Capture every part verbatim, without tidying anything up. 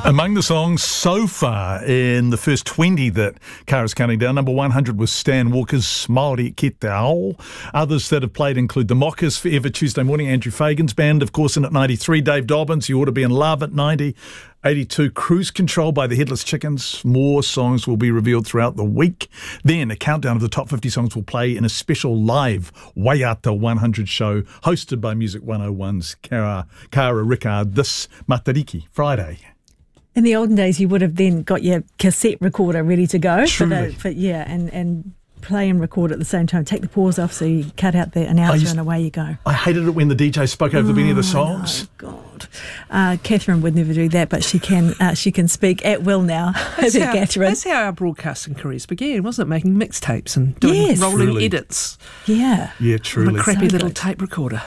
Among the songs so far in the first twenty that Kara's counting down, number one hundred was Stan Walker's Māori Ki Te Ao. Others that have played include The Mockers, Forever Tuesday Morning, Andrew Fagan's band, of course, in at ninety-three, Dave Dobbins, You Ought to Be in Love at ninety, eighty-two, Cruise Control by the Headless Chickens. More songs will be revealed throughout the week. Then a countdown of the top fifty songs will play in a special live Waiata one hundred show hosted by Music one oh one's Kara, Kara Rickard this Matariki, Friday. In the olden days, you would have then got your cassette recorder ready to go. Truly. For the, for, yeah, and, and play and record at the same time. Take the pause off so you cut out the announcer used, and away you go. I hated it when the D J spoke over oh, the beginning of the songs. Oh, God. Uh, Catherine would never do that, but she can uh, she can speak at will now. That's how, Catherine. that's how our broadcasting careers began, wasn't it? Making mixtapes and doing yes. rolling Truly. edits. Yeah. Yeah, truly. On a crappy So little good. tape recorder.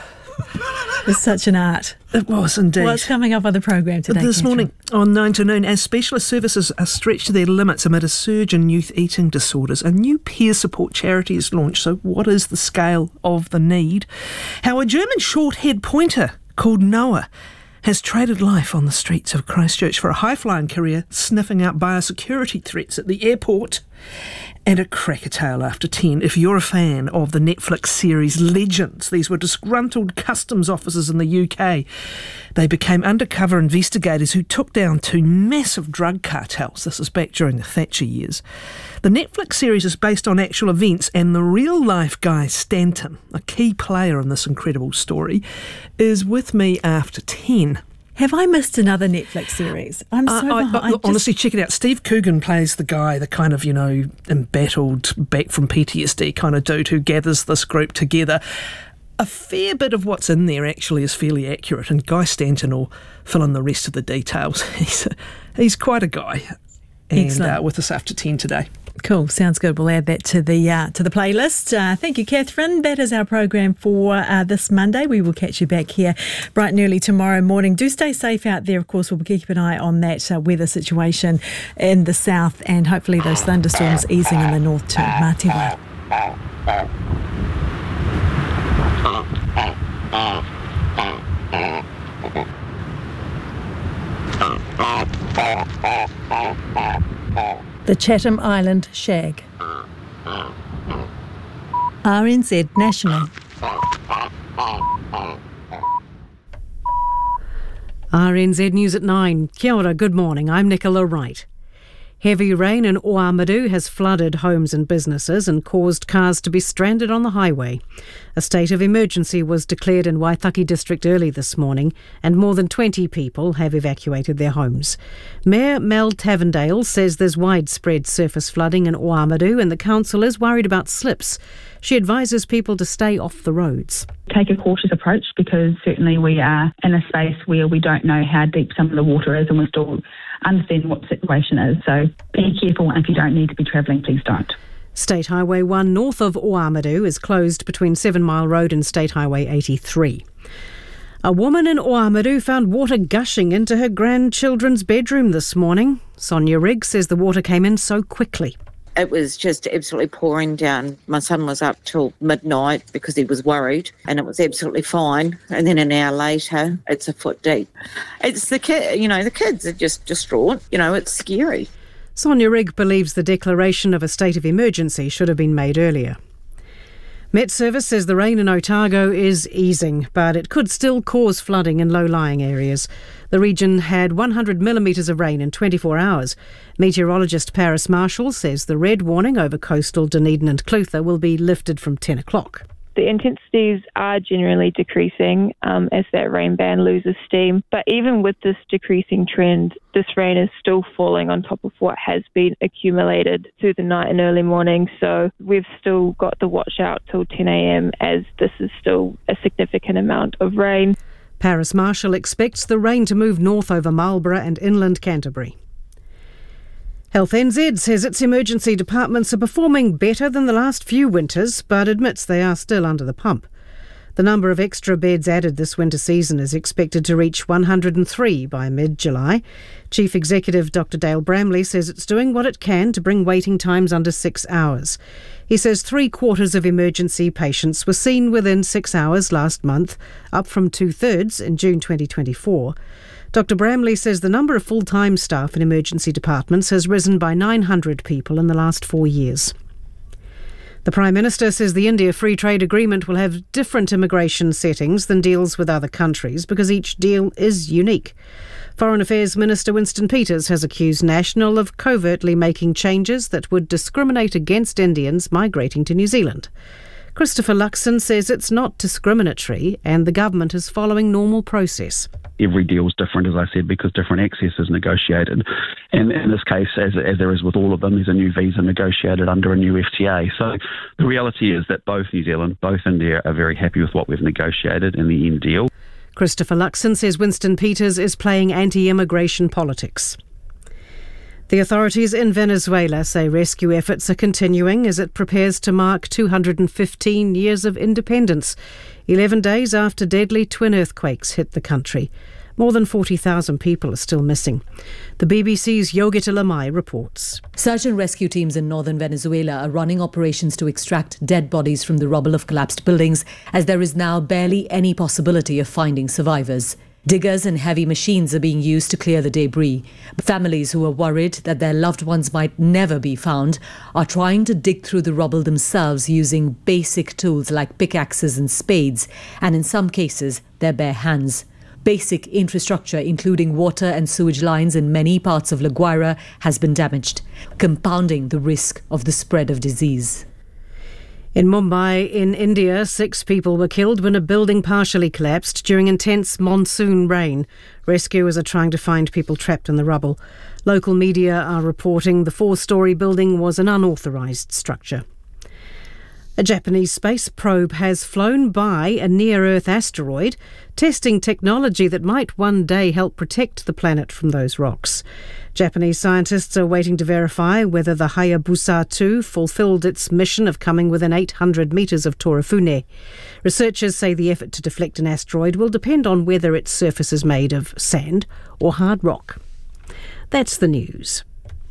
It's such an art. It was indeed. What's coming up on the programme today, This Catherine? morning on nine to noon, as specialist services are stretched to their limits amid a surge in youth eating disorders, a new peer support charity is launched. So what is the scale of the need? How a German short-haired pointer called Noah has traded life on the streets of Christchurch for a high-flying career sniffing out biosecurity threats at the airport. And a cracker tale after ten. If you're a fan of the Netflix series Legends, these were disgruntled customs officers in the U K. They became undercover investigators who took down two massive drug cartels. This is back during the Thatcher years. The Netflix series is based on actual events, and the real-life Guy Stanton, a key player in this incredible story, is with me after ten. Have I missed another Netflix series? I'm so Uh, I, behind. I, I just- honestly, check it out. Steve Coogan plays the guy, the kind of, you know, embattled, back from P T S D kind of dude who gathers this group together. A fair bit of what's in there actually is fairly accurate, and Guy Stanton will fill in the rest of the details. He's a, he's quite a guy. And Excellent. uh, with us after ten today. Cool, sounds good. We'll add that to the uh, to the playlist. Uh, thank you, Catherine. That is our program for uh, this Monday. We will catch you back here bright and early tomorrow morning. Do stay safe out there. Of course, we'll keep an eye on that uh, weather situation in the south, and hopefully those thunderstorms easing in the north too. Mā te wā. The Chatham Island Shag. R N Z National. R N Z News at nine. Kia ora, good morning. I'm Nicola Wright. Heavy rain in Oamaru has flooded homes and businesses and caused cars to be stranded on the highway. A state of emergency was declared in Waitaki district early this morning, and more than twenty people have evacuated their homes. Mayor Mel Tavendale says there's widespread surface flooding in Oamaru and the council is worried about slips. She advises people to stay off the roads. Take a cautious approach, because certainly we are in a space where we don't know how deep some of the water is, and we're still understanding what the situation is. So be careful, and if you don't need to be travelling, please don't. State Highway one north of Oamaru is closed between Seven Mile Road and State Highway eighty-three. A woman in Oamaru found water gushing into her grandchildren's bedroom this morning. Sonia Riggs says the water came in so quickly. It was just absolutely pouring down. My son was up till midnight because he was worried, and it was absolutely fine. And then an hour later, it's a foot deep. It's the kid, you know, the kids are just distraught. You know, it's scary. Sonia Rigg believes the declaration of a state of emergency should have been made earlier. Met Service says the rain in Otago is easing, but it could still cause flooding in low-lying areas. The region had one hundred millimetres of rain in twenty-four hours. Meteorologist Paris Marshall says the red warning over coastal Dunedin and Clutha will be lifted from ten o'clock. The intensities are generally decreasing um, as that rain band loses steam. But even with this decreasing trend, this rain is still falling on top of what has been accumulated through the night and early morning. So we've still got the watch out till ten a.m. as this is still a significant amount of rain. Paris Marshall expects the rain to move north over Marlborough and inland Canterbury. Health N Z says its emergency departments are performing better than the last few winters, but admits they are still under the pump. The number of extra beds added this winter season is expected to reach one hundred three by mid-July. Chief Executive Doctor Dale Bramley says it's doing what it can to bring waiting times under six hours. He says three-quarters of emergency patients were seen within six hours last month, up from two-thirds in June twenty twenty-four. Doctor Bramley says the number of full-time staff in emergency departments has risen by nine hundred people in the last four years. The Prime Minister says the India Free Trade Agreement will have different immigration settings than deals with other countries because each deal is unique. Foreign Affairs Minister Winston Peters has accused National of covertly making changes that would discriminate against Indians migrating to New Zealand. Christopher Luxon says it's not discriminatory and the government is following normal process. Every deal is different, as I said, because different access is negotiated. And in this case, as, as there is with all of them, there's a new visa negotiated under a new F T A. So the reality is that both New Zealand, both India are very happy with what we've negotiated in the end deal. Christopher Luxon says Winston Peters is playing anti-immigration politics. The authorities in Venezuela say rescue efforts are continuing as it prepares to mark two hundred fifteen years of independence, eleven days after deadly twin earthquakes hit the country. More than forty thousand people are still missing. The B B C's Yogita Lamai reports. Search and rescue teams in northern Venezuela are running operations to extract dead bodies from the rubble of collapsed buildings, as there is now barely any possibility of finding survivors. Diggers and heavy machines are being used to clear the debris. Families who are worried that their loved ones might never be found are trying to dig through the rubble themselves using basic tools like pickaxes and spades, and in some cases, their bare hands. Basic infrastructure, including water and sewage lines in many parts of La Guaira, has been damaged, compounding the risk of the spread of disease. In Mumbai, in India, six people were killed when a building partially collapsed during intense monsoon rain. Rescuers are trying to find people trapped in the rubble. Local media are reporting the four-storey building was an unauthorised structure. A Japanese space probe has flown by a near-Earth asteroid, testing technology that might one day help protect the planet from those rocks. Japanese scientists are waiting to verify whether the Hayabusa two fulfilled its mission of coming within eight hundred metres of Torifune. Researchers say the effort to deflect an asteroid will depend on whether its surface is made of sand or hard rock. That's the news.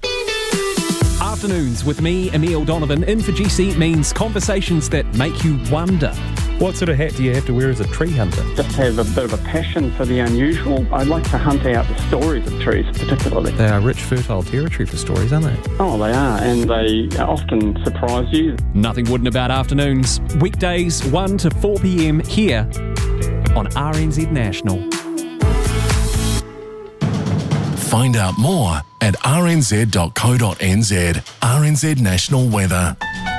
Afternoons with me, Emile Donovan, in for G C means conversations that make you wonder. What sort of hat do you have to wear as a tree hunter? Just have a bit of a passion for the unusual. I like to hunt out the stories of trees particularly. They are rich, fertile territory for stories, aren't they? Oh, they are, and they often surprise you. Nothing wooden about afternoons. Weekdays one to four p.m. here on R N Z National. Find out more at r n z dot co dot n z. R N Z National Weather.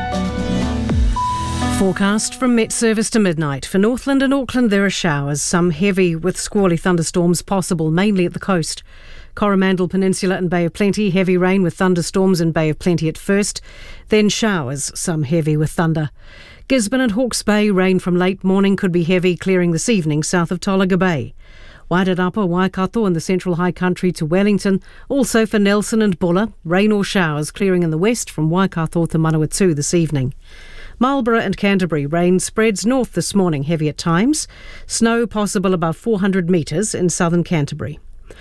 Forecast from Met Service to midnight. For Northland and Auckland, there are showers, some heavy with squally thunderstorms possible, mainly at the coast. Coromandel Peninsula and Bay of Plenty, heavy rain with thunderstorms in Bay of Plenty at first, then showers, some heavy with thunder. Gisborne and Hawke's Bay, rain from late morning could be heavy, clearing this evening south of Tolaga Bay. Wairarapa, Waikato and the Central High Country to Wellington. Also for Nelson and Bulla, rain or showers clearing in the west from Waikato to Manawatu this evening. Marlborough and Canterbury, rain spreads north this morning, heavy at times. Snow possible above four hundred metres in southern Canterbury.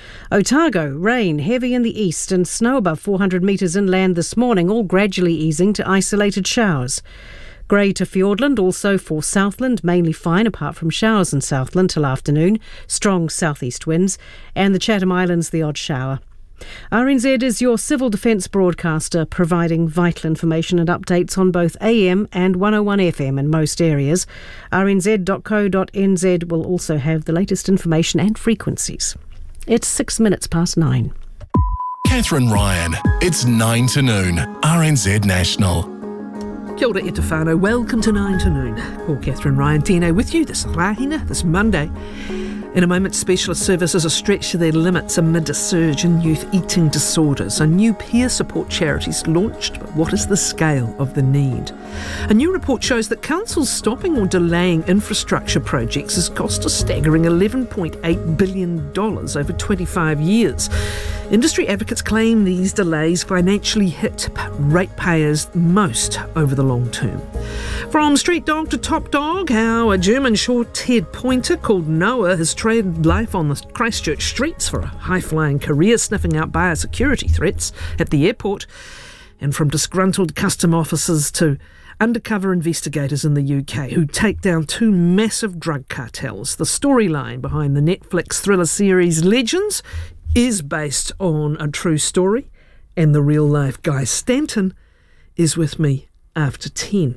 Otago, rain heavy in the east and snow above four hundred metres inland this morning, all gradually easing to isolated showers. Grey to Fiordland, also for Southland, mainly fine apart from showers in Southland till afternoon, strong southeast winds, and the Chatham Islands the odd shower. R N Z is your civil defence broadcaster, providing vital information and updates on both A M and one oh one F M in most areas. r n z dot co dot n z will also have the latest information and frequencies. It's six minutes past nine. Catherine Ryan, it's nine to noon. R N Z National. Kia ora e te whānau. Welcome to nine to noon. Paul Catherine Ryan Tino with you this Rahina, this Monday. In a moment, specialist services are stretched to their limits amid a surge in youth eating disorders. A new peer support charity is launched, but what is the scale of the need? A new report shows that councils stopping or delaying infrastructure projects has cost a staggering eleven point eight billion dollars over twenty-five years. Industry advocates claim these delays financially hit ratepayers most over the long term. From street dog to top dog, how a German short-haired pointer called Noah has traded life on the Christchurch streets for a high-flying career sniffing out biosecurity threats at the airport. And from disgruntled custom officers to undercover investigators in the U K who take down two massive drug cartels. The storyline behind the Netflix thriller series Legends is based on a true story, and the real-life Guy Stanton is with me after ten.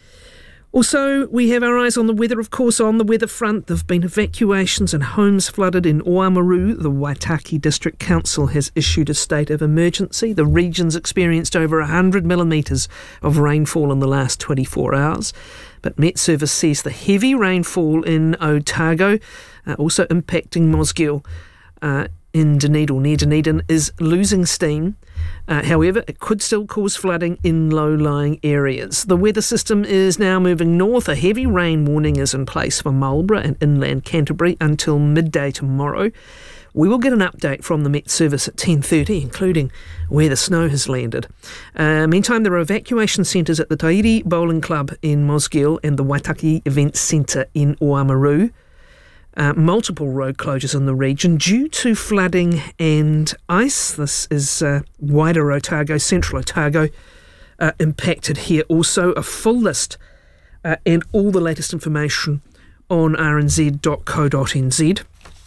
Also, we have our eyes on the weather, of course. On the weather front, there have been evacuations and homes flooded in Oamaru. The Waitaki District Council has issued a state of emergency. The region's experienced over one hundred millimetres of rainfall in the last twenty-four hours. But Met Service says the heavy rainfall in Otago, uh, also impacting Mosgiel uh, in Dunedin, near Dunedin, is losing steam. Uh, however, it could still cause flooding in low-lying areas. The weather system is now moving north. A heavy rain warning is in place for Marlborough and inland Canterbury until midday tomorrow. We will get an update from the Met Service at ten thirty, including where the snow has landed. Uh, meantime, there are evacuation centres at the Tairi Bowling Club in Mosgiel and the Waitaki Events Centre in Oamaru. Uh, multiple road closures in the region due to flooding and ice. This is uh, wider Otago, central Otago, uh, impacted here. Also, a full list uh, and all the latest information on r n z dot co dot n z.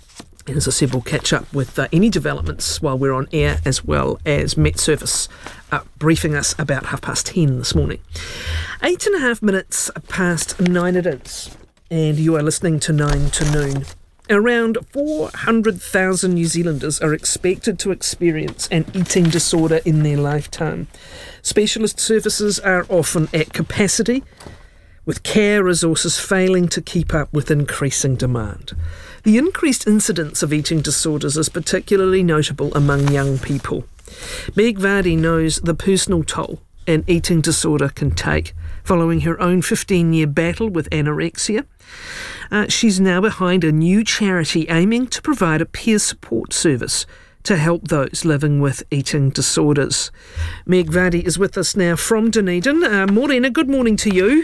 And as I said, we'll catch up with uh, any developments while we're on air, as well as Met Service uh, briefing us about half past ten this morning. Eight and a half minutes past nine it is. And you are listening to nine to noon. Around four hundred thousand New Zealanders are expected to experience an eating disorder in their lifetime. Specialist services are often at capacity, with care resources failing to keep up with increasing demand. The increased incidence of eating disorders is particularly notable among young people. Meg Vardy knows the personal toll an eating disorder can take, following her own fifteen-year battle with anorexia. Uh, she's now behind a new charity aiming to provide a peer support service to help those living with eating disorders. Meg Vardy is with us now from Dunedin. Uh, Morena, good morning to you.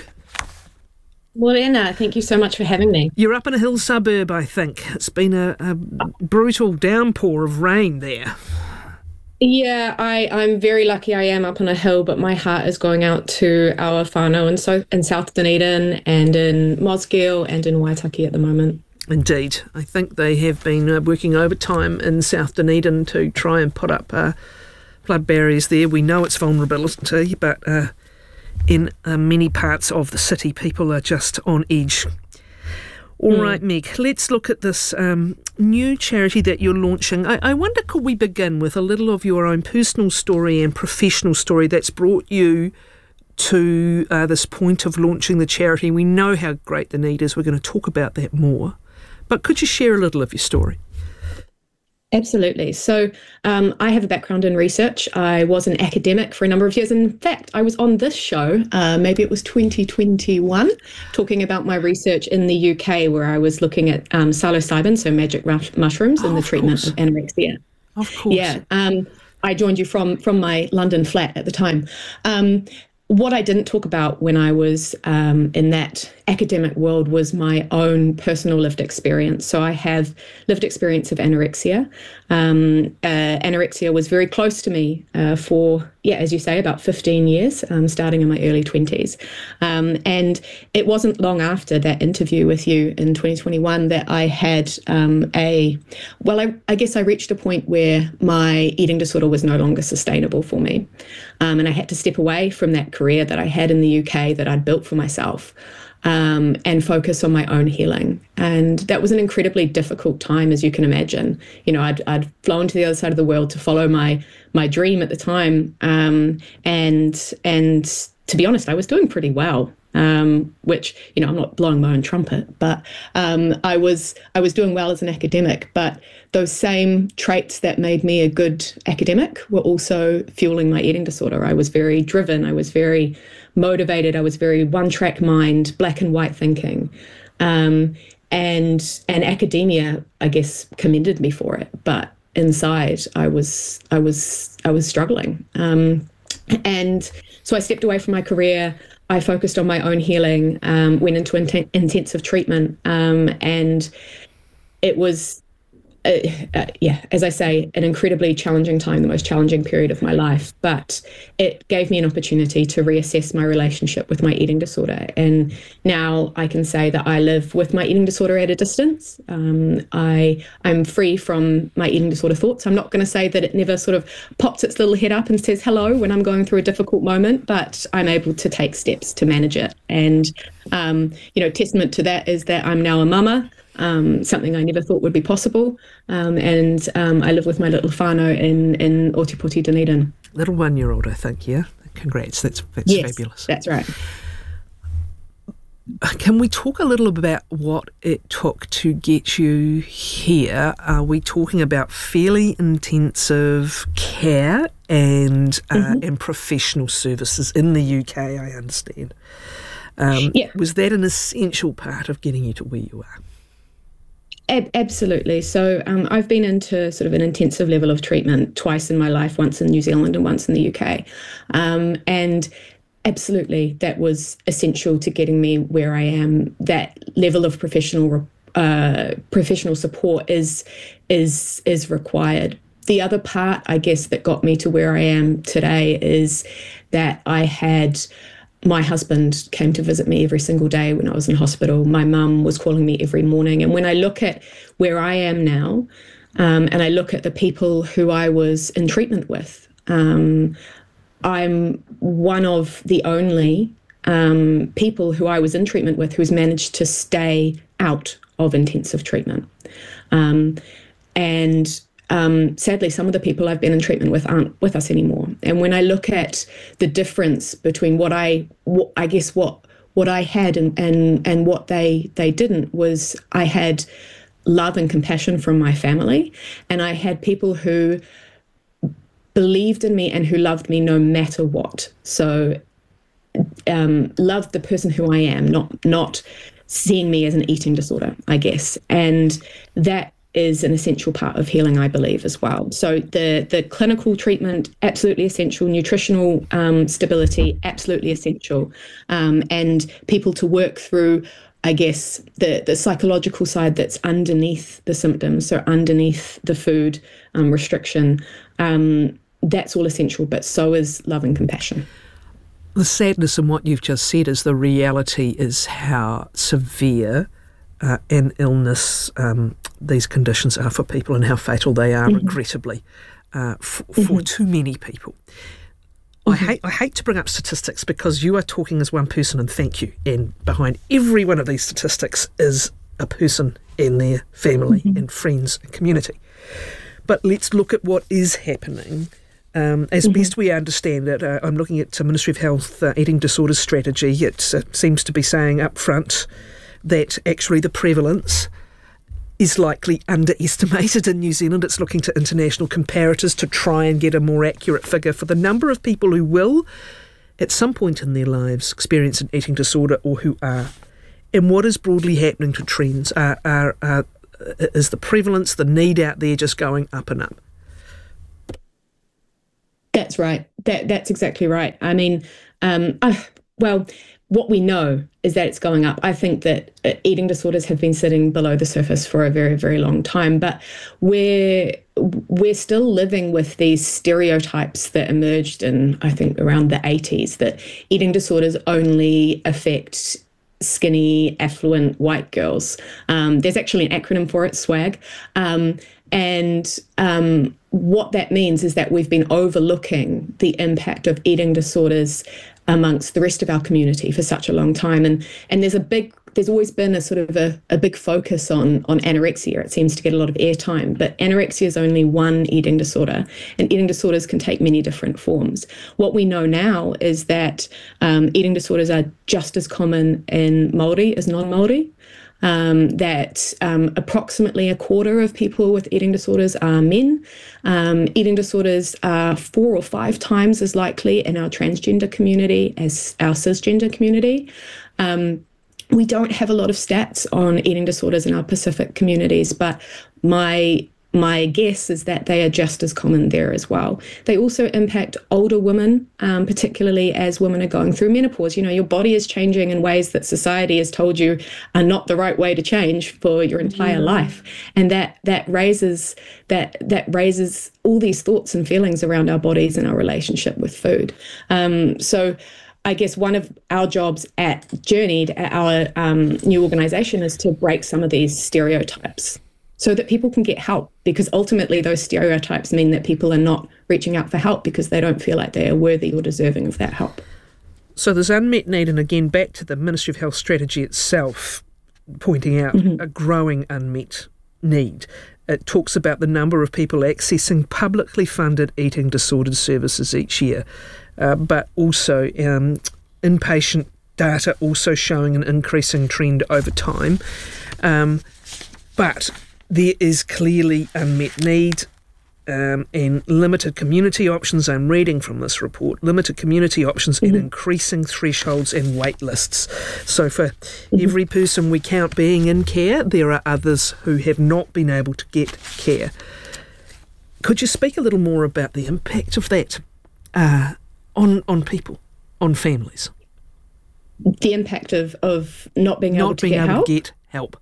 Morena, thank you so much for having me. You're up in a hill suburb, I think. It's been a, a brutal downpour of rain there. Yeah, I, I'm very lucky I am up on a hill, but my heart is going out to our whānau in, so, in South Dunedin and in Mosgiel and in Waitaki at the moment. Indeed. I think they have been uh, working overtime in South Dunedin to try and put up uh, flood barriers there. We know it's vulnerability, but uh, in uh, many parts of the city, people are just on edge. All mm. right, Meg, let's look at this um, new charity that you're launching. I, I wonder, could we begin with a little of your own personal story and professional story that's brought you to uh, this point of launching the charity? We know how great the need is. We're going to talk about that more. But could you share a little of your story? Absolutely. So um, I have a background in research. I was an academic for a number of years. In fact, I was on this show, uh, maybe it was twenty twenty-one, talking about my research in the U K, where I was looking at um, psilocybin, so magic rush- mushrooms, oh, in the treatment course. of anorexia. Of course. Yeah. Um, I joined you from, from my London flat at the time. Um, What I didn't talk about when I was um, in that academic world was my own personal lived experience. So I have lived experience of anorexia. Um, uh, anorexia was very close to me uh, for, yeah, as you say, about fifteen years, um, starting in my early twenties. Um, and it wasn't long after that interview with you in twenty twenty-one that I had um, a, well, I, I guess I reached a point where my eating disorder was no longer sustainable for me. Um, and I had to step away from that career that I had in the U K that I'd built for myself um, and focus on my own healing. And that was an incredibly difficult time, as you can imagine. You know, I'd, I'd flown to the other side of the world to follow my my dream at the time. Um, and and to be honest, I was doing pretty well. Um, which, you know, I'm not blowing my own trumpet, but um, I was I was doing well as an academic. But those same traits that made me a good academic were also fueling my eating disorder. I was very driven. I was very motivated. I was very one-track mind, black and white thinking. Um, and and academia, I guess, commended me for it. But inside, I was I was I was struggling. Um, and so I stepped away from my career. I focused on my own healing, um, went into int- intensive treatment, um, and it was Uh, uh, yeah, as I say, an incredibly challenging time, the most challenging period of my life. But it gave me an opportunity to reassess my relationship with my eating disorder. And now I can say that I live with my eating disorder at a distance. Um, I, I'm free from my eating disorder thoughts. I'm not going to say that it never sort of pops its little head up and says hello when I'm going through a difficult moment, but I'm able to take steps to manage it. And, um, you know, testament to that is that I'm now a mama. Um, something I never thought would be possible. Um, and um, I live with my little whānau in, in Ōtepoti, Dunedin. Little one-year-old, I think, yeah? Congrats, that's, that's yes, fabulous. That's right. Can we talk a little about what it took to get you here? Are we talking about fairly intensive care and, uh, mm-hmm. and professional services in the U K, I understand? Um, yeah. Was that an essential part of getting you to where you are? Ab- absolutely. So um, I've been into sort of an intensive level of treatment twice in my life, once in New Zealand and once in the U K. Um, and absolutely, that was essential to getting me where I am. That level of professional uh, professional support is is is required. The other part, I guess, that got me to where I am today is that I had my husband came to visit me every single day when I was in hospital. My mum was calling me every morning. And when I look at where I am now, um, and I look at the people who I was in treatment with, um, I'm one of the only um, people who I was in treatment with who's managed to stay out of intensive treatment. Um, and Um, sadly, some of the people I've been in treatment with aren't with us anymore. And when I look at the difference between what I, what, I guess what what I had and and and what they they didn't, was I had love and compassion from my family, and I had people who believed in me and who loved me no matter what. So um, loved the person who I am, not not seeing me as an eating disorder, I guess. And that is an essential part of healing, I believe, as well. So the the clinical treatment, absolutely essential. Nutritional um, stability, absolutely essential. Um, and people to work through, I guess, the, the psychological side that's underneath the symptoms, so underneath the food um, restriction, um, that's all essential, but so is love and compassion. The sadness in what you've just said is the reality is how severe Uh, and illness um, these conditions are for people, and how fatal they are, mm-hmm. regrettably, uh, f- for mm-hmm. too many people. Mm-hmm. I hate I hate to bring up statistics, because you are talking as one person, and thank you. And behind every one of these statistics is a person and their family mm-hmm. and friends and community. But let's look at what is happening. Um, as mm-hmm. best we understand it, uh, I'm looking at the Ministry of Health uh, Eating Disorders strategy. It uh, seems to be saying up front that actually the prevalence is likely underestimated in New Zealand. It's looking to international comparators to try and get a more accurate figure for the number of people who will, at some point in their lives, experience an eating disorder, or who are. And what is broadly happening to trends? Are, are, are, is the prevalence, the need out there just going up and up? That's right. That That's exactly right. I mean, um, uh, well, what we know is that it's going up. I think that uh, eating disorders have been sitting below the surface for a very, very long time, but we're we're still living with these stereotypes that emerged in, I think, around the eighties, that eating disorders only affect skinny, affluent white girls. Um, there's actually an acronym for it, SWAG. Um, and um, what that means is that we've been overlooking the impact of eating disorders amongst the rest of our community for such a long time. And and there's a big, there's always been a sort of a, a big focus on, on anorexia. It seems to get a lot of airtime, but anorexia is only one eating disorder, and eating disorders can take many different forms. What we know now is that um, eating disorders are just as common in Māori as non-Māori. Um, that um, approximately a quarter of people with eating disorders are men. Um, eating disorders are four or five times as likely in our transgender community as our cisgender community. Um, we don't have a lot of stats on eating disorders in our Pacific communities, but my my guess is that they are just as common there as well. They also impact older women, um, particularly as women are going through menopause. You know, your body is changing in ways that society has told you are not the right way to change for your entire mm. life, and that that raises that that raises all these thoughts and feelings around our bodies and our relationship with food. Um, so. I guess one of our jobs at Journeyed, at our um, new organisation, is to break some of these stereotypes so that people can get help, because ultimately those stereotypes mean that people are not reaching out for help because they don't feel like they are worthy or deserving of that help. So there's unmet need, and again, back to the Ministry of Health strategy itself, pointing out mm-hmm. a growing unmet need. It talks about the number of people accessing publicly funded eating disorders services each year. Uh, but also um, inpatient data also showing an increasing trend over time. Um, but there is clearly unmet need um, and limited community options. I'm reading from this report, limited community options mm-hmm. and increasing thresholds and wait lists. So for mm-hmm. every person we count being in care, there are others who have not been able to get care. Could you speak a little more about the impact of that uh, on on people, on families? The impact of, of not being able not to being get able help? to get help.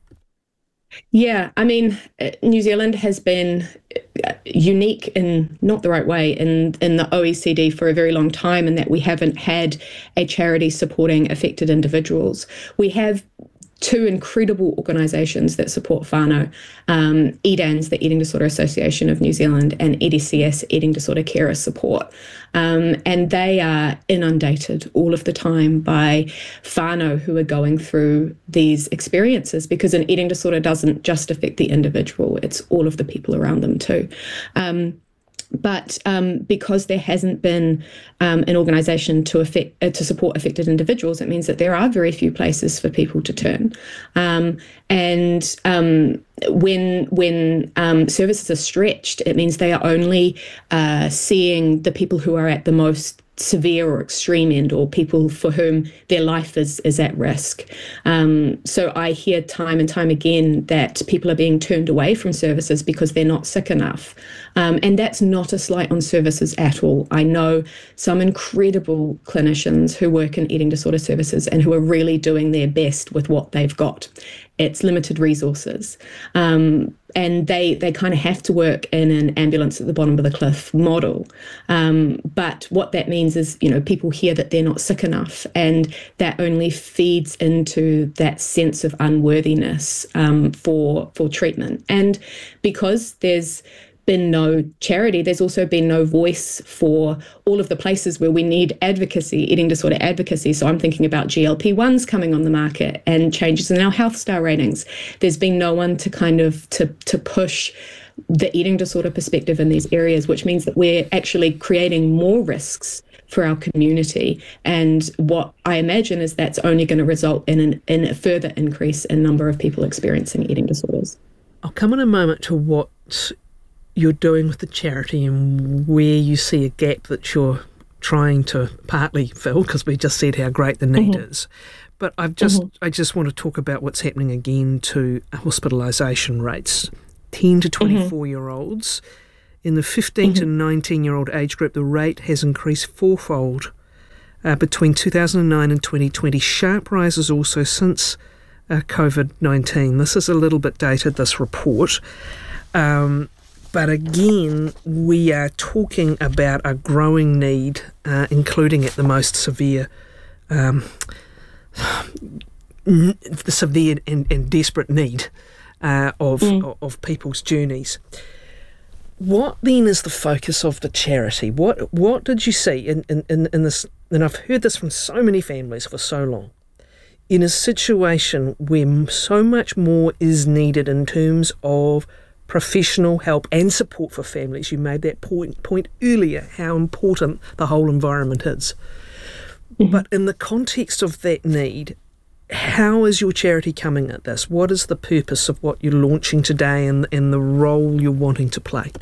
Yeah, I mean, New Zealand has been unique in not the right way in, in the O E C D for a very long time, in that we haven't had a charity supporting affected individuals. We have two incredible organisations that support whānau, um, E D A N S, the Eating Disorder Association of New Zealand, and E D C S, Eating Disorder Carer Support. Um, and they are inundated all of the time by whānau who are going through these experiences, because an eating disorder doesn't just affect the individual, it's all of the people around them too. Um, But um, because there hasn't been um, an organisation to affect, uh, to support affected individuals, it means that there are very few places for people to turn. Um, and um, when when um, services are stretched, it means they are only uh, seeing the people who are at the most severe or extreme end, or people for whom their life is is at risk. Um, so I hear time and time again that people are being turned away from services because they're not sick enough. Um, and that's not a slight on services at all. I know some incredible clinicians who work in eating disorder services and who are really doing their best with what they've got. It's limited resources. Um, and they, they kind of have to work in an ambulance at the bottom of the cliff model. Um, but what that means is, you know, people hear that they're not sick enough, and that only feeds into that sense of unworthiness um, for, for treatment. And because there's been no charity, there's also been no voice for all of the places where we need advocacy, eating disorder advocacy. So I'm thinking about G L P ones coming on the market and changes in our health star ratings. There's been no one to kind of to to push the eating disorder perspective in these areas, which means that we're actually creating more risks for our community. And what I imagine is that's only going to result in an in a further increase in number of people experiencing eating disorders. I'll come in a moment to what you're doing with the charity and where you see a gap that you're trying to partly fill, because we just said how great the need mm-hmm. is. But I've just mm-hmm. I just want to talk about what's happening again to hospitalisation rates. ten to twenty-four-year-olds. In the fifteen to nineteen-year-old age group, the rate has increased fourfold uh, between two thousand nine and twenty twenty. Sharp rises also since uh, COVID nineteen. This is a little bit dated, this report. Um, But again, we are talking about a growing need, uh, including at the most severe, um, the severe and, and desperate need uh, of, mm. of people's journeys. What then is the focus of the charity? What what did you see in, in, in this? And I've heard this from so many families for so long. In a situation where so much more is needed in terms of professional help and support for families. You made that point point earlier, how important the whole environment is. Mm-hmm. But in the context of that need, how is your charity coming at this? What is the purpose of what you're launching today, and, and the role you're wanting to play?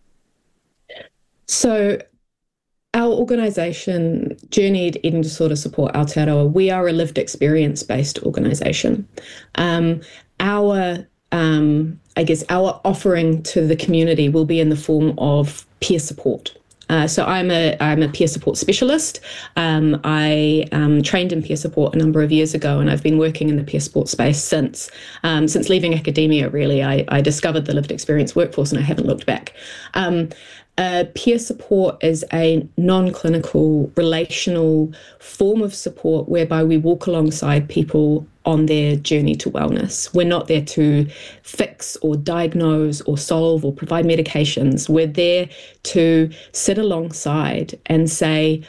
So our organisation, Journeyed Eating Disorder Support Aotearoa, we are a lived experience-based organisation. Um, our um, I guess our offering to the community will be in the form of peer support. Uh, so I'm a I'm a peer support specialist. Um, I um, trained in peer support a number of years ago, and I've been working in the peer support space since. Um, since leaving academia, really, I, I discovered the lived experience workforce, and I haven't looked back. Um, uh, peer support is a non-clinical, relational form of support whereby we walk alongside people on their journey to wellness. We're not there to fix or diagnose or solve or provide medications. We're there to sit alongside and say,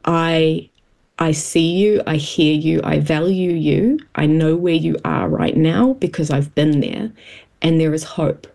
I I see you, I hear you, I value you, I know where you are right now because I've been there, and there is hope.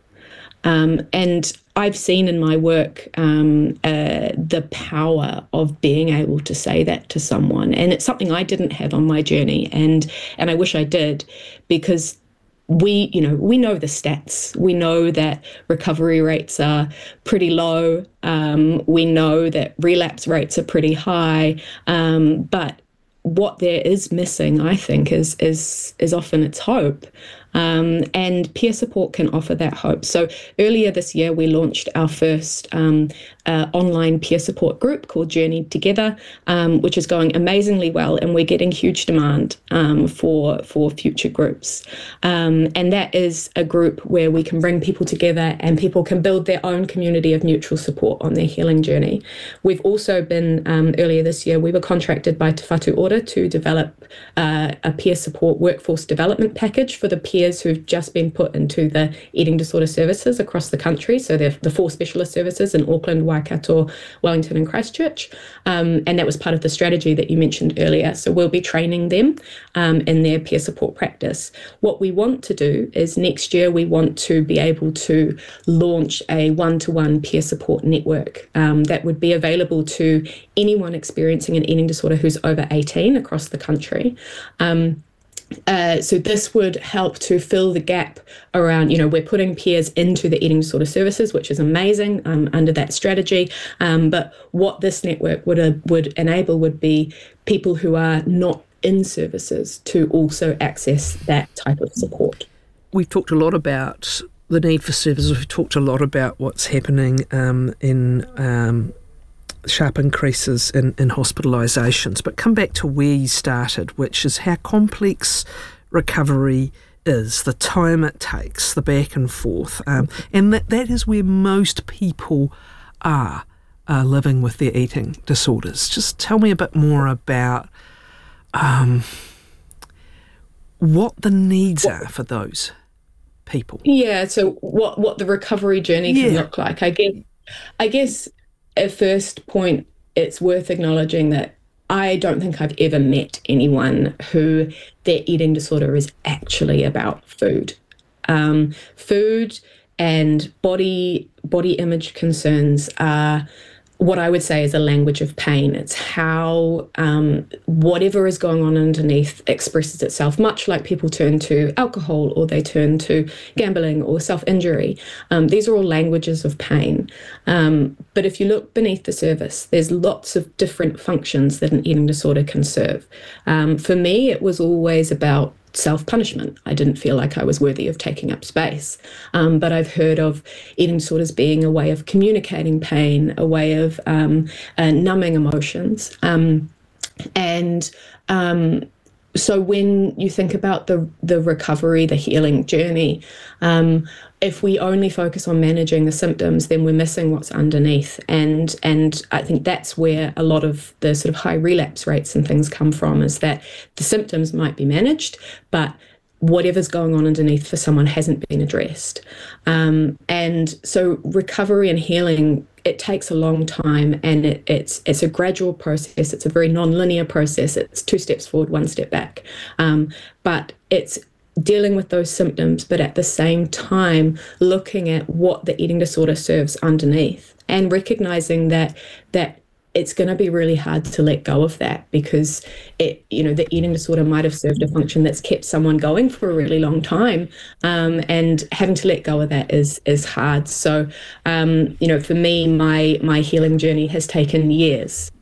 Um, and I've seen in my work um, uh, the power of being able to say that to someone. And it's something I didn't have on my journey, and and I wish I did, because we, you know, we know the stats. We know that recovery rates are pretty low. Um, we know that relapse rates are pretty high. Um, but what there is missing, I think, is is is often it's hope. Um, and peer support can offer that hope. So earlier this year, we launched our first um, uh, online peer support group called Journey Together, um, which is going amazingly well, and we're getting huge demand um, for for future groups. Um, and that is a group where we can bring people together, and people can build their own community of mutual support on their healing journey. We've also been, um, earlier this year, we were contracted by Te Whatu Ora to develop uh, a peer support workforce development package for the peers who've just been put into the eating disorder services across the country. So they're the four specialist services in Auckland, Waikato, Wellington and Christchurch. Um, and that was part of the strategy that you mentioned earlier. So we'll be training them um, in their peer support practice. What we want to do is next year we want to be able to launch a one-to-one peer support network um, that would be available to anyone experiencing an eating disorder who's over eighteen across the country. Um, Uh, so this would help to fill the gap around, you know, we're putting peers into the eating disorder services, which is amazing um, under that strategy. Um, but what this network would uh, would enable would be people who are not in services to also access that type of support. We've talked a lot about the need for services. We've talked a lot about what's happening um, in um, sharp increases in, in hospitalisations, but come back to where you started, which is how complex recovery is, the time it takes, the back and forth, um, and that, that is where most people are uh, living with their eating disorders. Just tell me a bit more about um, what the needs are for those people. Yeah, so what, what the recovery journey can Yeah. look like. I guess, I guess at first point, it's worth acknowledging that I don't think I've ever met anyone who their eating disorder is actually about food. Um, food and body body image concerns are what I would say is a language of pain. It's how um, whatever is going on underneath expresses itself, much like people turn to alcohol or they turn to gambling or self-injury. Um, these are all languages of pain. Um, but if you look beneath the surface, there's lots of different functions that an eating disorder can serve. Um, for me, it was always about self-punishment. I didn't feel like I was worthy of taking up space. Um, but I've heard of eating disorders being a way of communicating pain, a way of um, uh, numbing emotions. Um, and um, so when you think about the the recovery, the healing journey, um, if we only focus on managing the symptoms, then we're missing what's underneath. And and I think that's where a lot of the sort of high relapse rates and things come from, is that the symptoms might be managed, but whatever's going on underneath for someone hasn't been addressed. Um, and so recovery and healing, it takes a long time, and it, it's it's a gradual process. It's a very non-linear process. It's two steps forward, one step back. Um, but it's dealing with those symptoms, but at the same time looking at what the eating disorder serves underneath, and recognizing that that it's going to be really hard to let go of that, because it, you know, the eating disorder might have served a function that's kept someone going for a really long time, um, and having to let go of that is is hard. So, um, you know, for me, my my healing journey has taken years.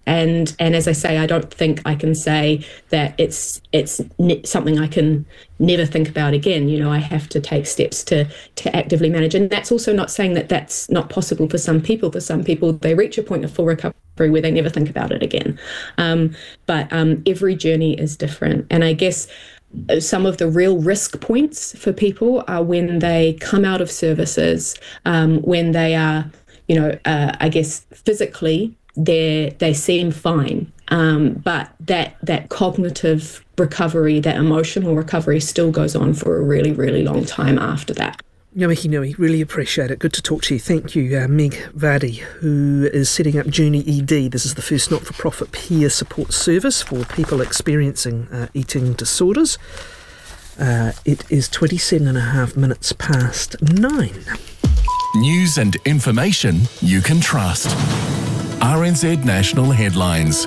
And and as I say, I don't think I can say that it's it's ne- something I can never think about again. You know, I have to take steps to to actively manage. And that's also not saying that that's not possible for some people. For some people, they reach a point of full recovery where they never think about it again. Um, but um, every journey is different. And I guess some of the real risk points for people are when they come out of services, um, when they are, you know, uh, I guess physically they they seem fine, um, but that that cognitive recovery, that emotional recovery, still goes on for a really, really long time after that. Ngā mihi nui, really appreciate it. Good to talk to you. Thank you, uh, Meg Vardy, who is setting up Journey E D. This is the first not-for-profit peer support service for people experiencing uh, eating disorders. Uh, it is twenty-seven and a half minutes past nine. News and information you can trust. R N Z National Headlines.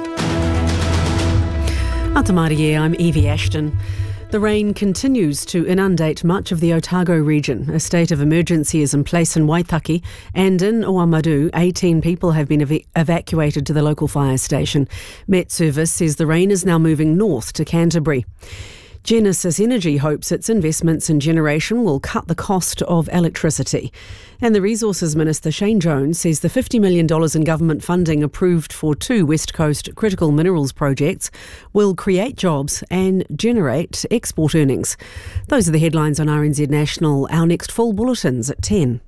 Atamari, I'm Evie Ashton. The rain continues to inundate much of the Otago region. A state of emergency is in place in Waitaki, and in Oamaru, eighteen people have been ev- evacuated to the local fire station. Met Service says the rain is now moving north to Canterbury. Genesis Energy hopes its investments in generation will cut the cost of electricity. And the Resources Minister, Shane Jones, says the fifty million dollars in government funding approved for two West Coast critical minerals projects will create jobs and generate export earnings. Those are the headlines on R N Z National. Our next full bulletin's at ten.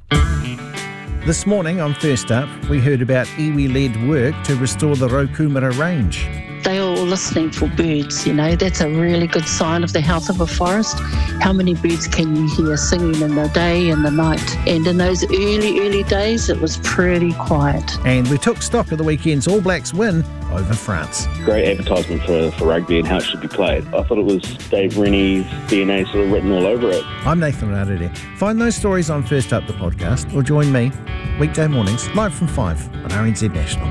This morning on First Up, we heard about iwi-led work to restore the Rokumara range. They are all listening for birds, you know, that's a really good sign of the health of a forest. How many birds can you hear singing in the day and the night? And in those early, early days, it was pretty quiet. And we took stock of the weekend's All Blacks win over France. Great advertisement for, for rugby and how it should be played. I thought it was Dave Rennie's D N A sort of written all over it. I'm Nathan Rarere. Find those stories on First Up the podcast, or join me weekday mornings live from five on R N Z National.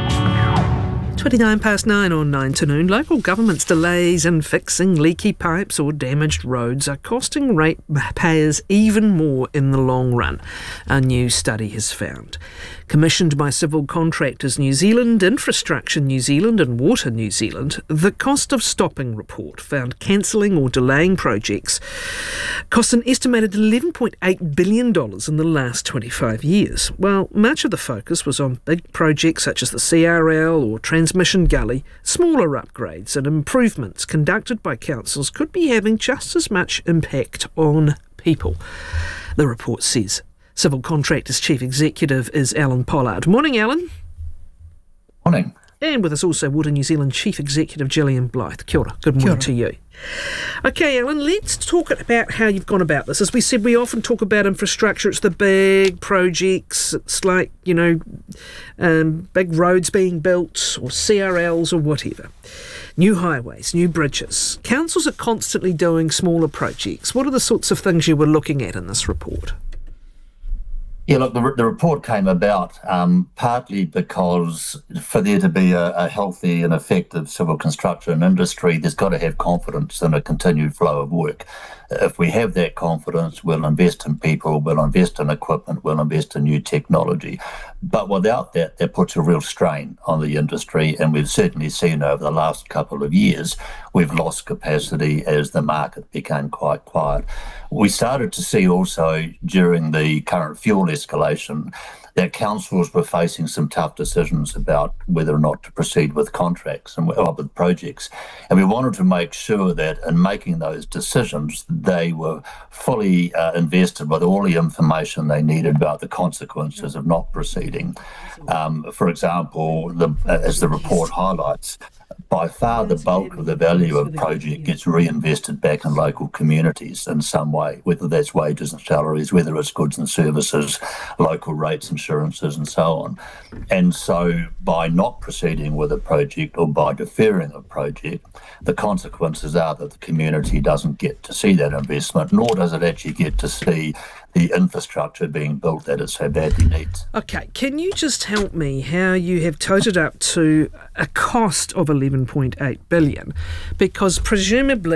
twenty-nine past nine on nine to noon. Local government's delays in fixing leaky pipes or damaged roads are costing ratepayers even more in the long run, a new study has found. Commissioned by Civil Contractors New Zealand, Infrastructure New Zealand and Water New Zealand, the Cost of Stopping report found cancelling or delaying projects cost an estimated eleven point eight billion dollars in the last twenty-five years. While much of the focus was on big projects such as the C R L or Transmission Gully, smaller upgrades and improvements conducted by councils could be having just as much impact on people, the report says. Civil Contractors Chief Executive is Alan Pollard. Morning, Alan. Morning. And with us also Water New Zealand Chief Executive Gillian Blythe. Kia ora. Good morning to you. Okay, Alan, let's talk about how you've gone about this. As we said, we often talk about infrastructure. It's the big projects. It's like, you know, um, big roads being built or C R Ls or whatever. New highways, new bridges. Councils are constantly doing smaller projects. What are the sorts of things you were looking at in this report? Yeah, look, the, the report came about um, partly because for there to be a, a healthy and effective civil construction industry, there's got to have confidence in a continued flow of work. If we have that confidence, we'll invest in people, we'll invest in equipment, we'll invest in new technology. But without that, that puts a real strain on the industry, and we've certainly seen over the last couple of years, we've lost capacity as the market became quite quiet. We started to see also during the current fuel escalation that councils were facing some tough decisions about whether or not to proceed with contracts and uh, with projects. And we wanted to make sure that in making those decisions, they were fully uh, invested with all the information they needed about the consequences of not proceeding. Um, for example, the, uh, as the report highlights, by far the bulk of the value of a project gets reinvested back in local communities in some way, whether that's wages and salaries, whether it's goods and services, local rates, insurances and so on. And so by not proceeding with a project or by deferring a project, the consequences are that the community doesn't get to see that investment, nor does it actually get to see the infrastructure being built that it so badly needs. Okay, can you just help me how you have toted up to a cost of eleven point eight billion dollars? Because presumably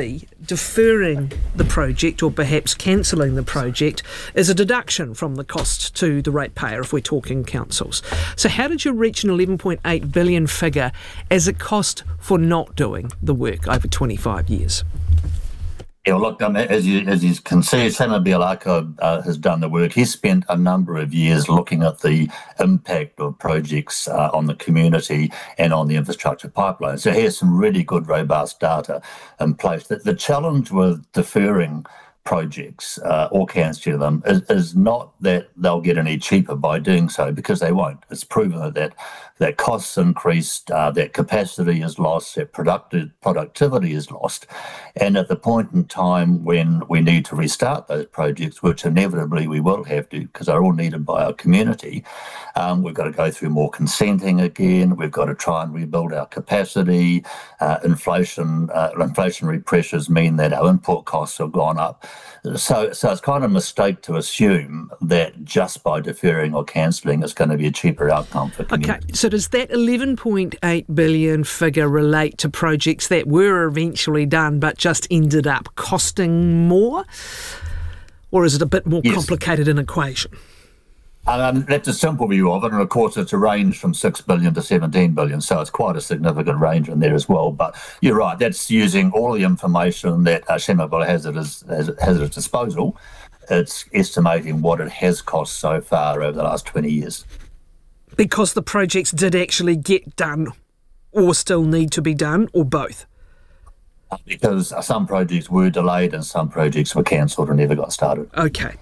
deferring the project or perhaps cancelling the project is a deduction from the cost to the ratepayer if we're talking councils. So how did you reach an eleven point eight billion figure as a cost for not doing the work over twenty-five years? Yeah, well, look, um, as you as you can see, Samuel Bialako uh, has done the work. He's spent a number of years looking at the impact of projects uh, on the community and on the infrastructure pipeline. So he has some really good, robust data in place. The, the challenge with deferring projects uh, or cancelling them is, is not that they'll get any cheaper by doing so, because they won't. It's proven that that, that costs increased, uh, that capacity is lost, that productive productivity is lost. And at the point in time when we need to restart those projects, which inevitably we will have to because they're all needed by our community, um, we've got to go through more consenting again. We've got to try and rebuild our capacity. Uh, inflation, uh, inflationary pressures mean that our input costs have gone up. So, so it's kind of a mistake to assume that just by deferring or cancelling it's going to be a cheaper outcome for community. Okay, so does that eleven point eight billion figure relate to projects that were eventually done but just ended up costing more? Or is it a bit more Yes. complicated an equation? Um, that's a simple view of it, and of course it's a range from six billion to seventeen billion, so it's quite a significant range in there as well. But you're right, that's using all the information that uh, Shamabala has at his, has, has at its disposal. It's estimating what it has cost so far over the last twenty years. Because the projects did actually get done or still need to be done, or both? Because some projects were delayed and some projects were cancelled and never got started. Okay.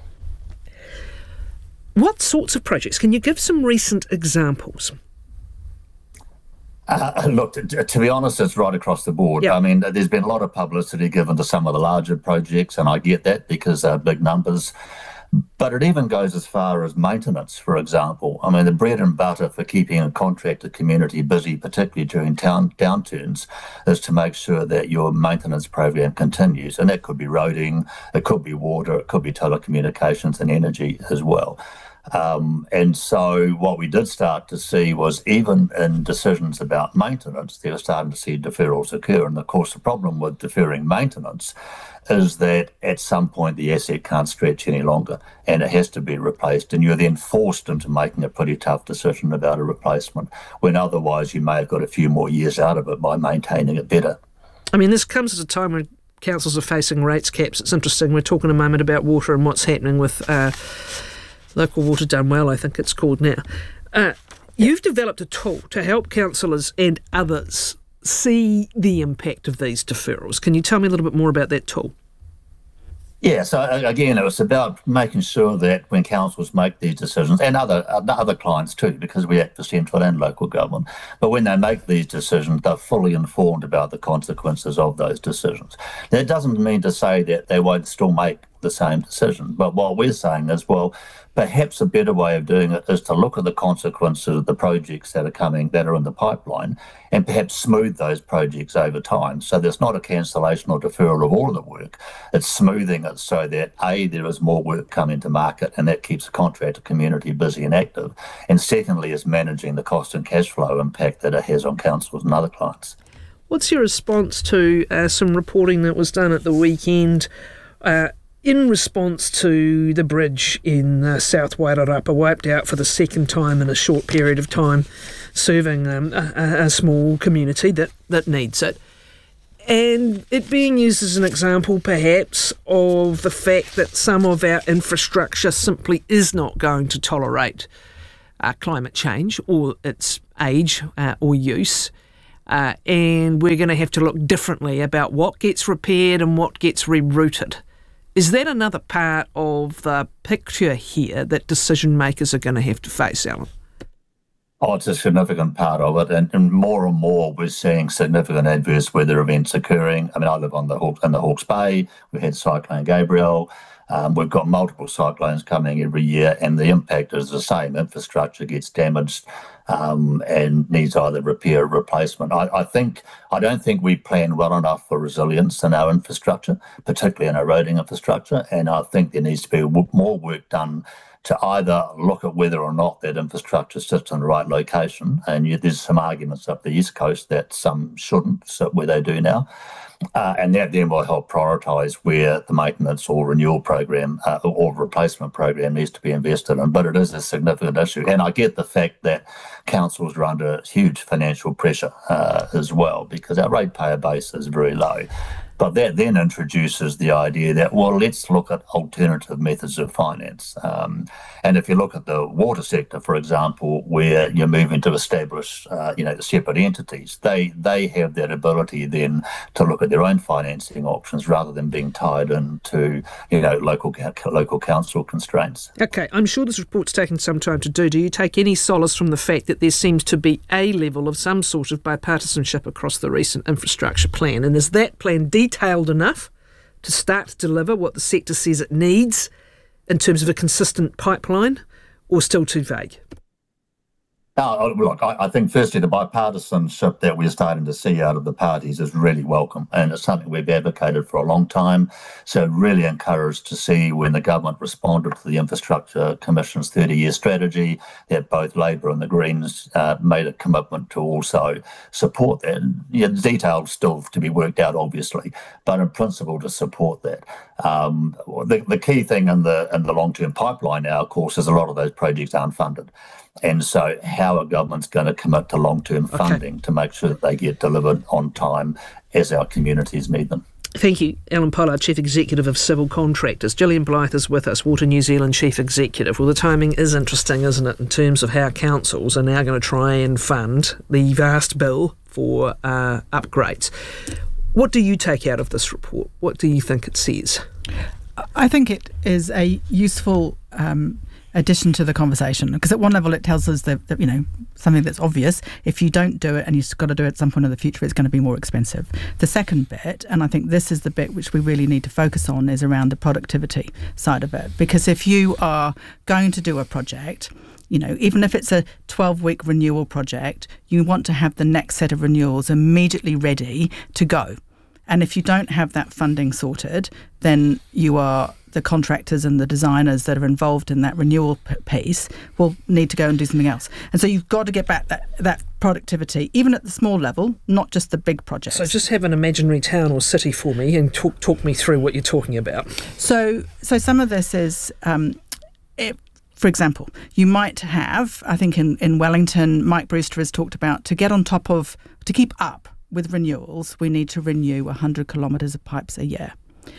What sorts of projects? Can you give some recent examples? Uh, look, to, to be honest, it's right across the board. Yep. I mean, there's been a lot of publicity given to some of the larger projects, and I get that because they're big numbers. But it even goes as far as maintenance, for example. I mean, the bread and butter for keeping a contracted community busy, particularly during town downturns, is to make sure that your maintenance program continues. And that could be roading, it could be water, it could be telecommunications and energy as well. Um, and so what we did start to see was even in decisions about maintenance, they were starting to see deferrals occur. And of course, the problem with deferring maintenance is that at some point the asset can't stretch any longer and it has to be replaced. And you're then forced into making a pretty tough decision about a replacement, when otherwise you may have got a few more years out of it by maintaining it better. I mean, this comes at a time when councils are facing rates caps. It's interesting. We're talking a moment about water and what's happening with uh, Local Water Done Well, I think it's called now. Uh, you've developed a tool to help councillors and others see the impact of these deferrals. Can you tell me a little bit more about that tool? Yeah, so again, it was about making sure that when councils make these decisions, and other other clients too, because we act for central and local government, but when they make these decisions, they're fully informed about the consequences of those decisions. That doesn't mean to say that they won't still make the same decision, but what we're saying is, well, perhaps a better way of doing it is to look at the consequences of the projects that are coming, that are in the pipeline, and perhaps smooth those projects over time. So there's not a cancellation or deferral of all of the work. It's smoothing it so that, A, there is more work coming to market, and that keeps the contractor community busy and active. And secondly, is managing the cost and cash flow impact that it has on councils and other clients. What's your response to uh, some reporting that was done at the weekend uh, in response to the bridge in uh, South Wairarapa wiped out for the second time in a short period of time, serving um, a, a small community that, that needs it, and it being used as an example perhaps of the fact that some of our infrastructure simply is not going to tolerate uh, climate change or its age uh, or use, uh, and we're going to have to look differently about what gets repaired and what gets rerouted. Is that another part of the picture here that decision makers are going to have to face, Alan? Oh, it's a significant part of it, and, and more and more we're seeing significant adverse weather events occurring. I mean, I live on the Hawk, in the Hawke's Bay. We had Cyclone Gabrielle. Um, we've got multiple cyclones coming every year, and the impact is the same. Infrastructure gets damaged um, and needs either repair or replacement. I, I think I don't think we plan well enough for resilience in our infrastructure, particularly in our roading infrastructure, and I think there needs to be more work done to either look at whether or not that infrastructure sits in the right location, and yet there's some arguments up the East Coast that some shouldn't sit where they do now. Uh, and that then will help prioritise where the maintenance or renewal program uh, or replacement program needs to be invested in. But it is a significant issue. And I get the fact that councils are under huge financial pressure uh, as well, because our ratepayer base is very low. But that then introduces the idea that, well, let's look at alternative methods of finance. Um, and if you look at the water sector, for example, where you're moving to establish, uh, you know, the separate entities, they they have that ability then to look at their own financing options rather than being tied into, you know, local local council constraints. Okay, I'm sure this report's taken some time to do. Do you take any solace from the fact that there seems to be a level of some sort of bipartisanship across the recent infrastructure plan? And is that plan detailed? Detailed enough to start to deliver what the sector says it needs in terms of a consistent pipeline, or still too vague? Oh, look, I, I think firstly the bipartisanship that we're starting to see out of the parties is really welcome, and it's something we've advocated for a long time. So really encouraged to see when the government responded to the Infrastructure Commission's thirty-year strategy that both Labor and the Greens uh, made a commitment to also support that. Yeah, details still to be worked out, obviously, but in principle to support that. Um, the, the key thing in the in the long-term pipeline now, of course, is a lot of those projects aren't funded. And so how a government's going to commit to long-term funding okay. to make sure that they get delivered on time as our communities need them. Thank you. Alan Pollard, Chief Executive of Civil Contractors. Gillian Blythe is with us, Water New Zealand Chief Executive. Well, the timing is interesting, isn't it, in terms of how councils are now going to try and fund the vast bill for uh, upgrades. What do you take out of this report? What do you think it says? I think it is a useful um, addition to the conversation, because at one level it tells us that, that, you know, something that's obvious. If you don't do it and you've got to do it at some point in the future, it's going to be more expensive. The second bit, and I think this is the bit which we really need to focus on, is around the productivity side of it. Because if you are going to do a project, you know, even if it's a twelve-week renewal project, you want to have the next set of renewals immediately ready to go. And if you don't have that funding sorted, then you are the contractors and the designers that are involved in that renewal p- piece will need to go and do something else. And so you've got to get back that, that productivity, even at the small level, not just the big projects. So just have an imaginary town or city for me and talk talk me through what you're talking about. So, so some of this is... Um, it, For example, you might have, I think in, in Wellington, Mike Brewster has talked about, to get on top of, to keep up with renewals, we need to renew one hundred kilometres of pipes a year.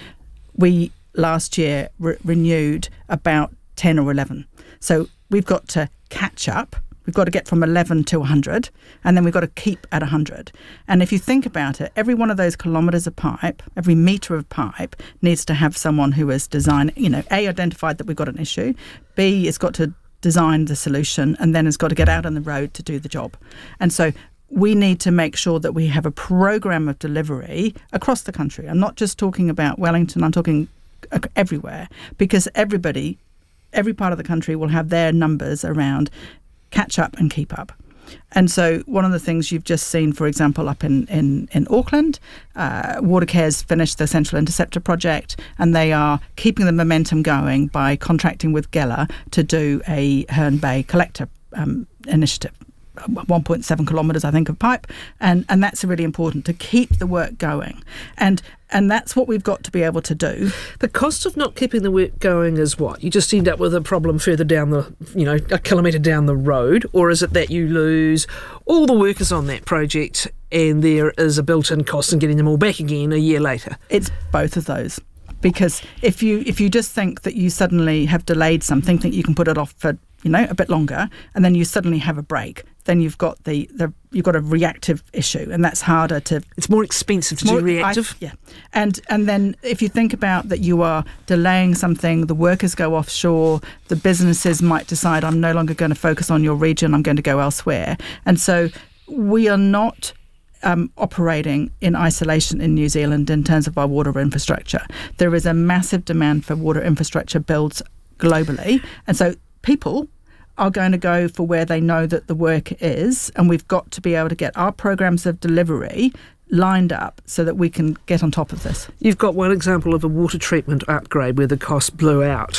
We, last year, re- renewed about ten or eleven. So we've got to catch up. We've got to get from eleven to one hundred, and then we've got to keep at one hundred. And if you think about it, every one of those kilometres of pipe, every metre of pipe needs to have someone who has designed, you know, A, identified that we've got an issue, B, has got to design the solution, and then has got to get out on the road to do the job. And so we need to make sure that we have a programme of delivery across the country. I'm not just talking about Wellington, I'm talking everywhere, because everybody, every part of the country will have their numbers around catch up and keep up. And so one of the things you've just seen, for example, up in, in, in Auckland, uh, Watercare's finished the Central Interceptor project, and they are keeping the momentum going by contracting with Geller to do a Herne Bay collector um, initiative. one point seven kilometres, I think, of pipe, and and that's really important to keep the work going, and and that's what we've got to be able to do. The cost of not keeping the work going is what? You just end up with a problem further down the, you know, a kilometre down the road, or is it that you lose all the workers on that project and there is a built-in cost in getting them all back again a year later? It's both of those. Because if you if you just think that you suddenly have delayed something, think you can put it off for, you know, a bit longer, and then you suddenly have a break, then you've got the, the you've got a reactive issue, and that's harder to. It's more expensive to more, do reactive. I, yeah, and and then if you think about that, you are delaying something. The workers go offshore. The businesses might decide, I'm no longer going to focus on your region. I'm going to go elsewhere. And so we are not Um, operating in isolation in New Zealand in terms of our water infrastructure. There is a massive demand for water infrastructure builds globally, and so people are going to go for where they know that the work is, and we've got to be able to get our programs of delivery lined up so that we can get on top of this. You've got one example of a water treatment upgrade where the cost blew out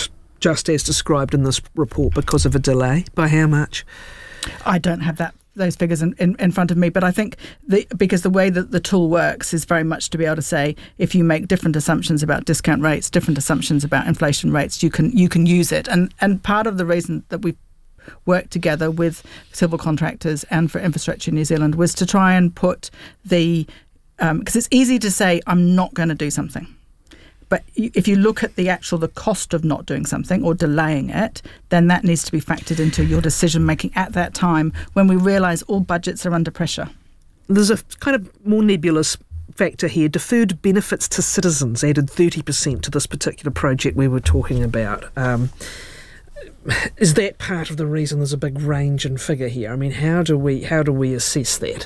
just as described in this report because of a delay? By how much? I don't have that those figures in, in, in front of me, but I think the, because the way that the tool works is very much to be able to say, if you make different assumptions about discount rates, different assumptions about inflation rates, you can you can use it. And and part of the reason that we've worked together with civil contractors and for Infrastructure New Zealand was to try and put the, because um, it's easy to say, I'm not going to do something. But if you look at the actual, the cost of not doing something or delaying it, then that needs to be factored into your decision making at that time when we realise all budgets are under pressure. There's a kind of more nebulous factor here. Deferred benefits to citizens added thirty percent to this particular project we were talking about. Um, is that part of the reason there's a big range in figure here? I mean, how do we how do we assess that?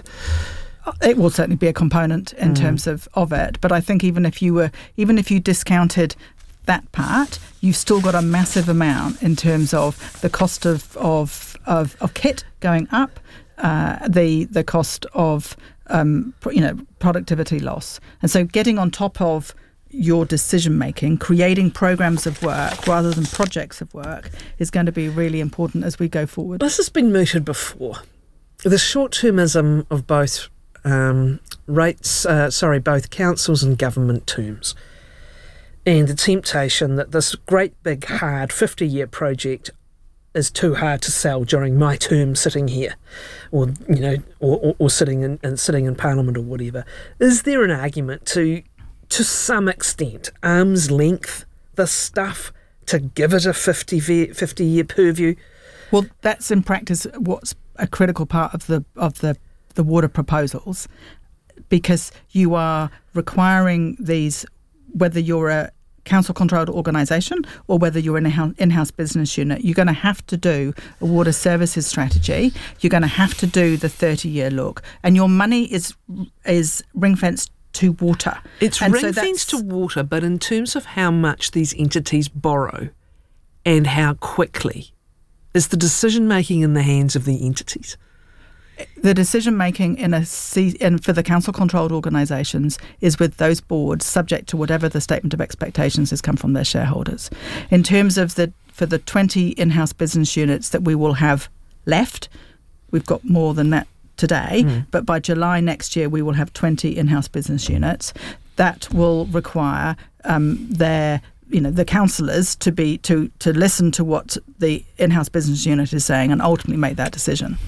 It will certainly be a component in mm. terms of, of it, but I think even if you were even if you discounted that part, you've still got a massive amount in terms of the cost of of, of, of kit going up, uh, the the cost of um, you know productivity loss, and so getting on top of your decision making, creating programs of work rather than projects of work is going to be really important as we go forward. This has been mooted before. The short-termism of both. Um, rates, uh, sorry, both councils and government terms, and the temptation that this great big hard fifty-year project is too hard to sell during my term sitting here, or you know, or, or, or sitting in and sitting in Parliament or whatever. Is there an argument to, to some extent, arm's length this stuff to give it a fifty-year purview? Well, that's in practice what's a critical part of the of the. the water proposals, because you are requiring these, whether you're a council-controlled organisation or whether you're in an in-house business unit, you're going to have to do a water services strategy. You're going to have to do the thirty-year look, and your money is is ring-fenced to water. It's and ring-fenced so to water, but in terms of how much these entities borrow and how quickly, is the decision-making in the hands of the entities? The decision making in a in for the council controlled organisations is with those boards, subject to whatever the statement of expectations has come from their shareholders. In terms of the for the twenty in-house business units that we will have left, we've got more than that today. Mm. But by July next year, we will have twenty in-house business units. That will require um, their you know the councillors to be to to listen to what the in-house business unit is saying and ultimately make that decision.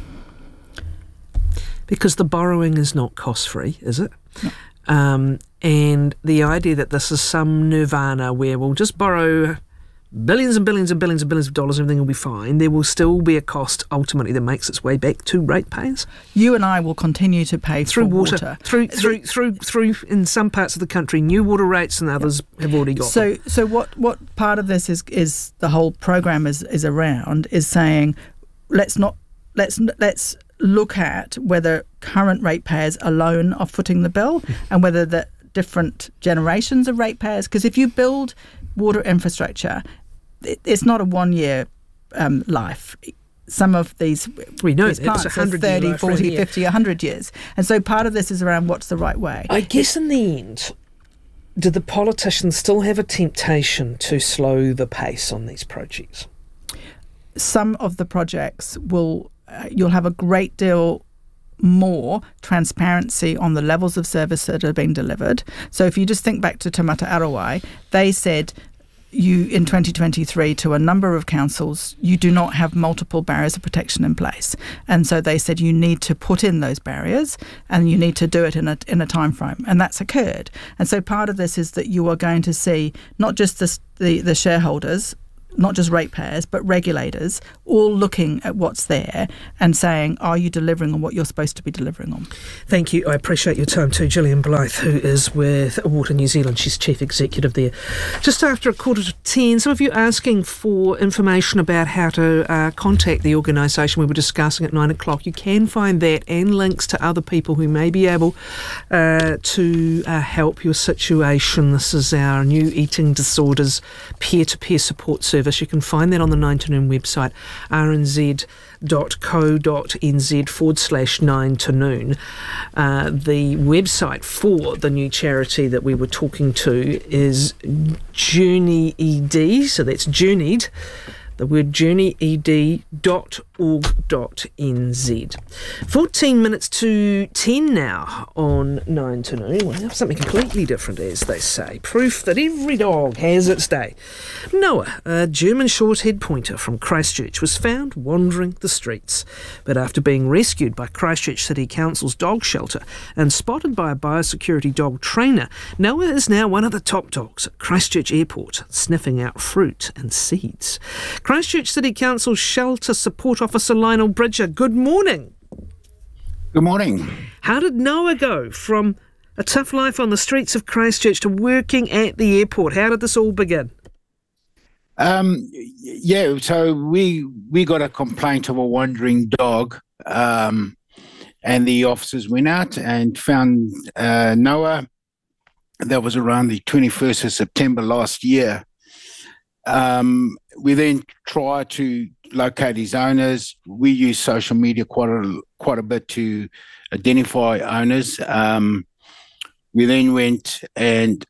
Because the borrowing is not cost-free, is it? No. Um, and the idea that this is some nirvana where we'll just borrow billions and billions and billions and billions of dollars, everything will be fine, there will still be a cost ultimately that makes its way back to ratepayers. You and I will continue to pay through for water, water. Through, through, through, through, in some parts of the country, new water rates and others yep. have already got so, them. So what, what part of this is, is the whole programme is, is around is saying, let's not, let's, let's, look at whether current ratepayers alone are footing the bill and whether the different generations of ratepayers, because if you build water infrastructure, it, it's not a one-year um, life. Some of these, we know these plants are thirty, forty, fifty, one hundred years. And so part of this is around what's the right way. I guess in the end, do the politicians still have a temptation to slow the pace on these projects? Some of the projects will... Uh, you'll have a great deal more transparency on the levels of service that are being delivered. So if you just think back to Te Mata Arawai, they said you in twenty twenty-three to a number of councils, you do not have multiple barriers of protection in place. And so they said you need to put in those barriers and you need to do it in a in a time frame. And that's occurred. And so part of this is that you are going to see not just the the, the shareholders, not just ratepayers, but regulators, all looking at what's there and saying, are you delivering on what you're supposed to be delivering on? Thank you. I appreciate your time too. Gillian Blythe, who is with Water New Zealand. She's Chief Executive there. Just after a quarter to ten, some of you asking for information about how to uh, contact the organisation we were discussing at nine o'clock. You can find that and links to other people who may be able uh, to uh, help your situation. This is our new eating disorders peer-to-peer support service. service. You can find that on the nine to noon website, r n z dot co dot n z forward slash nine to noon. Uh, the website for the new charity that we were talking to is Journey E D, so that's Journeyed, the word journeyed dot org dot n z. fourteen minutes to ten now on nine to noon. Well, something completely different, as they say. Proof that every dog has its day. Noah, a German short-haired pointer from Christchurch, was found wandering the streets. But after being rescued by Christchurch City Council's dog shelter and spotted by a biosecurity dog trainer, Noah is now one of the top dogs at Christchurch Airport, sniffing out fruit and seeds. Christchurch City Council Shelter Support Officer Lionel Bridger, good morning. Good morning. How did Noah go from a tough life on the streets of Christchurch to working at the airport? How did this all begin? Um, yeah, so we we got a complaint of a wandering dog, um, and the officers went out and found uh, Noah. That was around the twenty-first of September last year. Um, we then tried to locate his owners. We use social media quite a, quite a bit to identify owners. Um, we then went and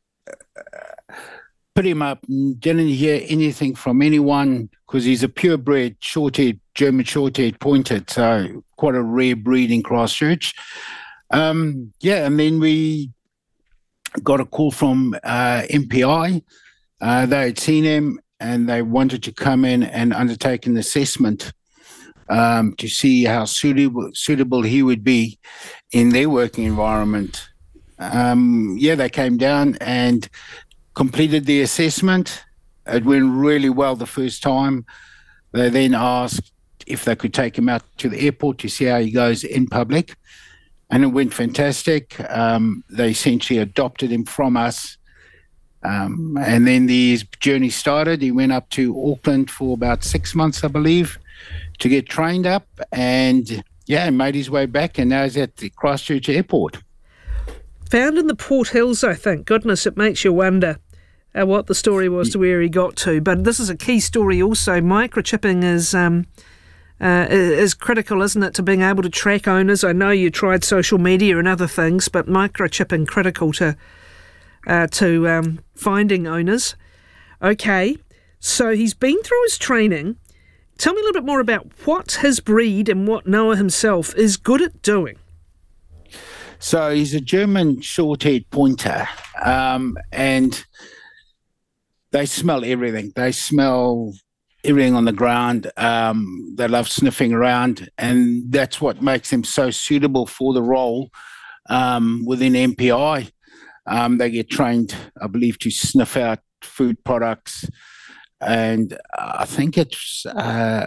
put him up, didn't hear anything from anyone because he's a purebred, short-haired, German short-haired pointer, so quite a rare breed in Christchurch. Um, yeah, and then we got a call from uh, M P I. Uh, they had seen him and they wanted to come in and undertake an assessment um, to see how suitable suitable he would be in their working environment. Um, yeah, they came down and completed the assessment. It went really well the first time. They then asked if they could take him out to the airport to see how he goes in public, and it went fantastic. Um, they essentially adopted him from us. Um, and then the journey started. He went up to Auckland for about six months, I believe, to get trained up, and yeah, made his way back, and now he's at the Christchurch Airport. Found in the Port Hills, I think. Goodness, it makes you wonder uh, what the story was to where he got to. But this is a key story also. Microchipping is um, uh, is critical, isn't it, to being able to track owners? I know you tried social media and other things, but microchipping critical to uh, to um, finding owners. Okay, so he's been through his training. Tell me a little bit more about what his breed and what Noah himself is good at doing. So he's a German short-haired pointer, um, and they smell everything. They smell everything on the ground. Um, they love sniffing around, and that's what makes them so suitable for the role um, within M P I. Um, they get trained, I believe, to sniff out food products, and I think it's uh,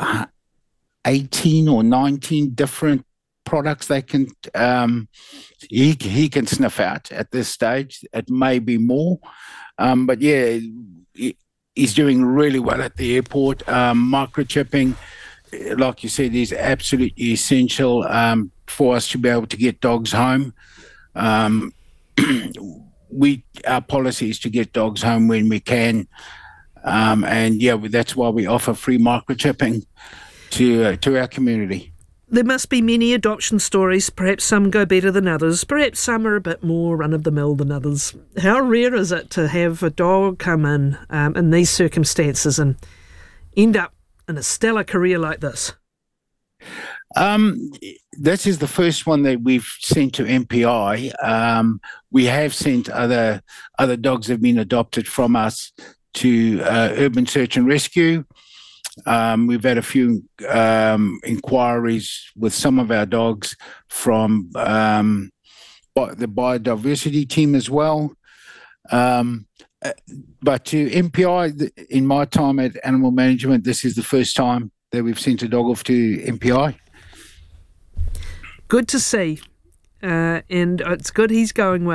eighteen or nineteen different products they can um, he he can sniff out at this stage. It may be more, um, but yeah, he, he's doing really well at the airport. Um, microchipping, like you said, is absolutely essential um, for us to be able to get dogs home. Um, we our policy is to get dogs home when we can, um, and yeah, that's why we offer free microchipping to uh, to our community. There must be many adoption stories. Perhaps some go better than others. Perhaps some are a bit more run-of-the-mill than others. How rare is it to have a dog come in um, in these circumstances and end up in a stellar career like this? Um, this is the first one that we've sent to M P I. Um, we have sent other other dogs that have been adopted from us to uh, Urban Search and Rescue. Um, we've had a few um, inquiries with some of our dogs from um, the biodiversity team as well. Um, but to M P I, in my time at Animal Management, this is the first time that we've sent a dog off to M P I. Good to see, uh, and it's good he's going well.